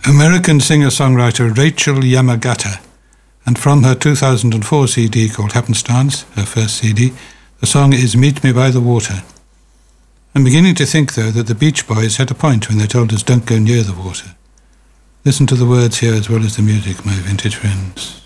American singer-songwriter Rachel Yamagata, and from her 2004 CD called Happenstance, her first CD, the song is Meet Me by the Water. I'm beginning to think, though, that the Beach Boys had a point when they told us don't go near the water. Listen to the words here as well as the music, my vintage friends.